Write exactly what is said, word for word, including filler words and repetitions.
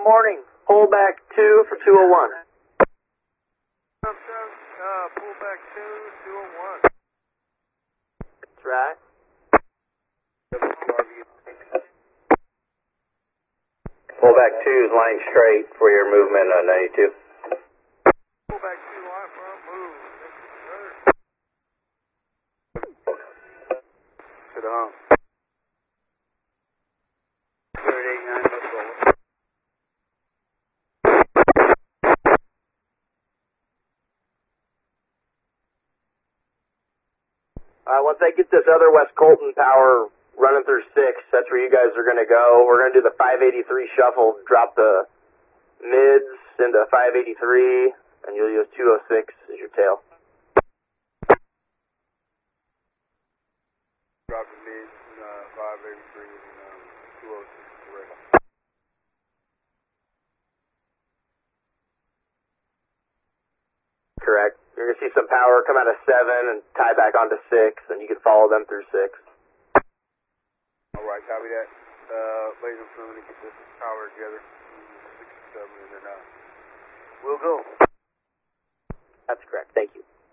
morning. Pull back two for two oh one. Uh, pull back two, two oh one. That's right. Pull back two is line straight for your movement on ninety-two. Pull back two, line front, move. To the hump. thirty-eight nine, let's roll. Uh, once I get this other West Colton power running through six, that's where you guys are going to go. We're going to do the five eighty-three shuffle, drop the mids into five eighty-three, and you'll use two oh six as your tail. Drop the mids, uh, five eighty-three, and um, two oh six, correct. Correct. You're going to see some power come out of seven and tie back onto six, and you can follow them through six. All right, copy that. Uh, ladies and gentlemen, get this power together. six and seven, and then uh, we'll go. That's correct. Thank you.